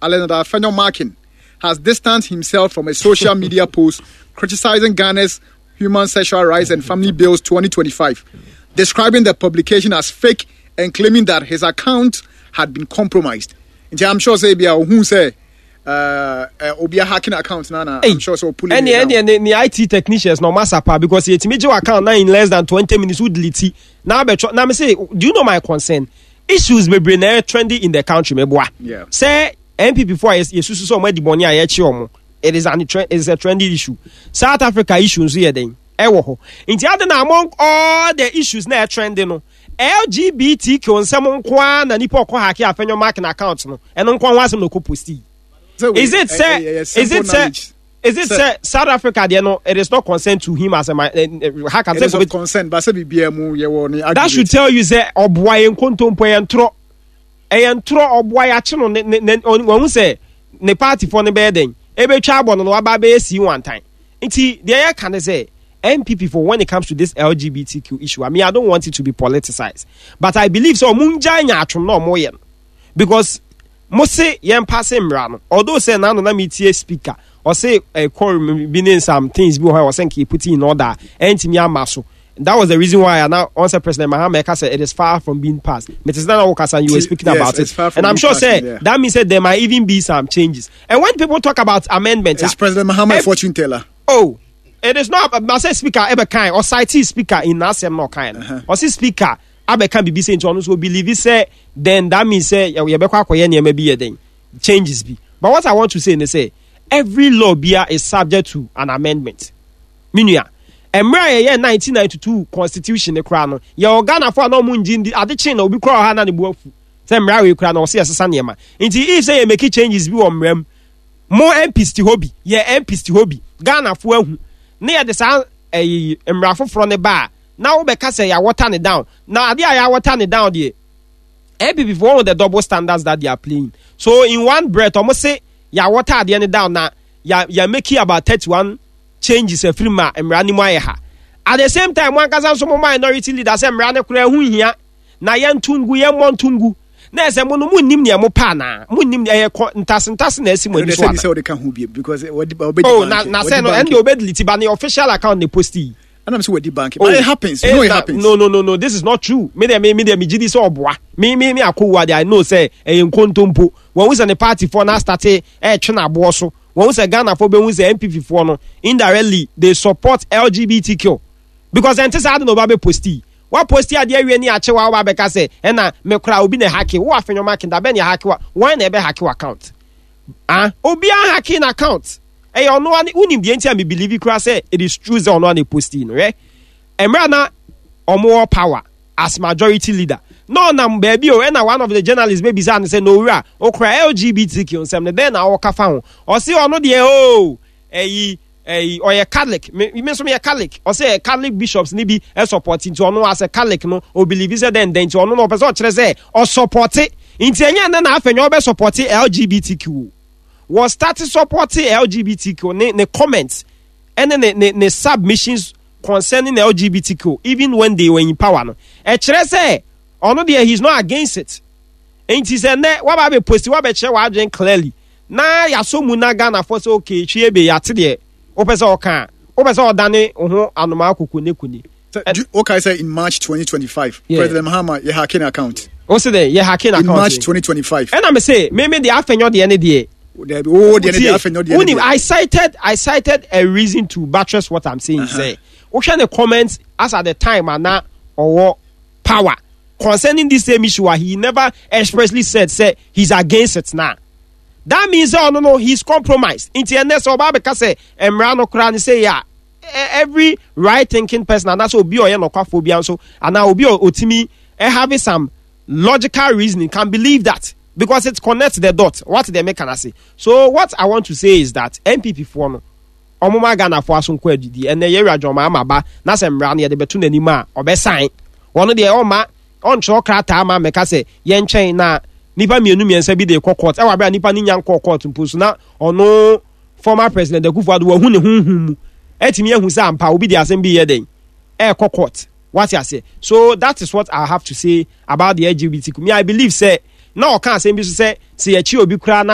Alexander Afenyo-Markin, has distanced himself from a social media post criticizing Ghana's Human Sexual Rights and Family Bills 2025, describing the publication as fake and claiming that his account had been compromised. I'm sure say who say obi hacking account na I'm sure so pulling any IT technicians no masapa because it's me account now in less than 20 minutes would delete now me say do you know my concern issues may be trendy in the country me boy say MP before yesu so mo di boni ayechi omo it is a trendy issue. South Africa issues here then ewo ho nti ade na among all the issues na trending no LGBTQ nsem nko na nipa ko hack Afenyo-Markin account no eno nko wasem no ko posti. Is it South Africa there no it is not consent to him as a hacker it is not consent but say bibia mu ye wo ni that should tell you say oboa enkontompo entro oboa ya che no won say ne party for ne be den e be twa abo no waba be si one time nti there can say MPP for when it comes to this LGBTQ issue. I mean, I don't want it to be politicized, but I believe so. Munja nya atwom no mo yen because mo say yen pass mra no. Although say na no na metie speaker or say been some things be was saying keep put in order enti me amaso. That was the reason why I now answer President Mahama said it is far from being passed. Mrs. Nana Wokasan, you were speaking about it, and I'm sure that means that there might even be some changes. And when people talk about amendments, it's President Mahama fortune teller. Oh. It is not a speaker ever kind or cite speaker in Nasem no kind or see speaker abe can be saying to us who believe it say then that means say you be kwa maybe a thing changes be. But what I want to say is say every law is subject to an amendment. Minya emra ye 1992 constitution ne kra no ye Ghana for no munji ade chin na obi kra ha na ne buafu say emra we kra no say asesa ne ma nti if say you make changes bi on mram more MPs ti hobby ye MPs ti hobby Ghana for ahu near the sound a emrafo from the bar. Now because say ya water it down. Now ya water it down there. Before the double standards that they are playing. So in one breath, almost say ya water the end down now. Ya making about 31 changes a free ma emrani moyeha. At the same time, one kasa some minority leaders emrani kure hu hia. Na yan tungu yan montungu. Na se mo no munnim ne mo pa na munnim e ntase na esi mo ni so they can who be because na say no and the obedility ba the official account they posti and I'm so with the bank but it happens you know it happens no this is not true me gidi so oboa me akowa there I know say e nkontompo when we say the party for na start twe na abo so when we say Ghana for be we say MPP for no indirectly they support LGBTQ because enter I don't know ba be posti what post here dey we ni achewa wa beka say na me kra obi na hacking wo Afenyo-Markin da be na hacking why na be hacking account obi an hacking account ono ani unim de ntia me believe kra say it is true say ono ani post in right emra na omo power as majority leader no na baby o na one of the journalists baby say no wura okra LGBTQ nsem ne then na wo ka fa ho o say ono de or a Catholic, me so me a Catholic, or say Catholic bishops ni be a supporting to ono as a Catholic no, or believe say then to ono no person say or support it. Inti enya na Afenyo be support LGBTQ. Was started supporting LGBTQ ne comments and then ne submissions concerning LGBTQ even when they were in power no. E kire say ono there he's not against it. Inti say ne wa ba be post wa be kire wa adwen clearly. Na ya so mu na Ghana for say okay twie be ya te there. Opesa odane oho anoma akukune. Okay, say in March 2025, President Mahama ye hacking account. O say the ye hacking account in March 2025. And I say maybe the Afenyo the end there. I cited a reason to buttress what I'm saying. Say, ocean the comments as at the time and now or power concerning this same issue. He never expressly said say he's against it now. That means no, he's compromised. Internet so because emrano kran say yeah. Every right thinking person and that's obi or no phobia so and now obi otimi having some logical reasoning can believe that because it connects the dots. What they make can I say? So what I want to say is that MPP for no omoma Ghana for asun kwedidi and the year joma amaba na semra na de betu nanima obe sign one de oma on cho krata ma meka say ye nchen na nipa mienu miensa bi de court e wa bra nipa ni nyan court mpusu na ono former president de Akufo-Addo wa hu ne hunhum etimi ehu say ampa obi de asem bi ye den court what you say. So that is what I have to say about the LGBT. Me I believe say na o kan asem bi so say ye chi obi kura na